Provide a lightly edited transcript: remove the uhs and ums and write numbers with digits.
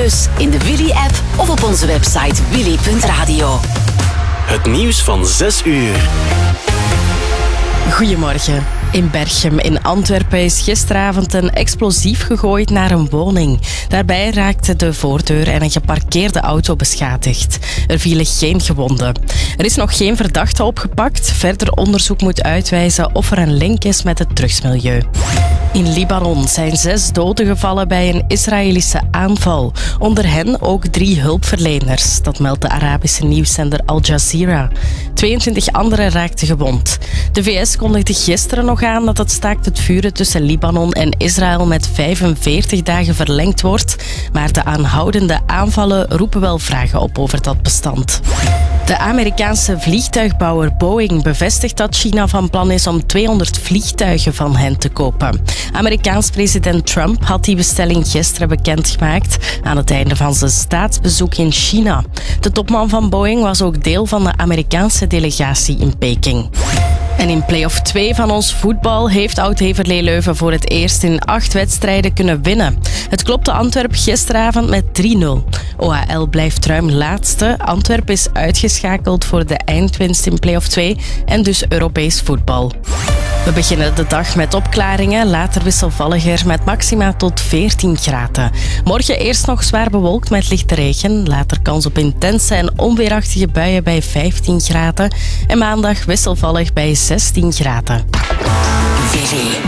Dus in de Willy-app of op onze website willy.radio. Het nieuws van 6 uur. Goedemorgen. In Berchem in Antwerpen is gisteravond een explosief gegooid naar een woning. Daarbij raakte de voordeur en een geparkeerde auto beschadigd. Er vielen geen gewonden. Er is nog geen verdachte opgepakt. Verder onderzoek moet uitwijzen of er een link is met het drugsmilieu. In Libanon zijn 6 doden gevallen bij een Israëlische aanval. Onder hen ook 3 hulpverleners. Dat meldt de Arabische nieuwszender Al Jazeera. 22 anderen raakten gewond. De VS kondigde gisteren nog aan dat het staakt het vuren tussen Libanon en Israël met 45 dagen verlengd wordt. Maar de aanhoudende aanvallen roepen wel vragen op over dat bestand. De Amerikaanse vliegtuigbouwer Boeing bevestigt dat China van plan is om 200 vliegtuigen van hen te kopen. Amerikaans president Trump had die bestelling gisteren bekendgemaakt aan het einde van zijn staatsbezoek in China. De topman van Boeing was ook deel van de Amerikaanse delegatie in Peking. En in play-off 2 van ons voetbal heeft Oud-Heverlee Leuven voor het eerst in 8 wedstrijden kunnen winnen. Het klopte Antwerpen gisteravond met 3-0. OHL blijft ruim laatste. Antwerpen is uitgeschakeld voor de eindwinst in play-off 2 en dus Europees voetbal. We beginnen de dag met opklaringen, later wisselvalliger met maxima tot 14 graden. Morgen eerst nog zwaar bewolkt met lichte regen, later kans op intense en onweerachtige buien bij 15 graden en maandag wisselvallig bij 16 graden.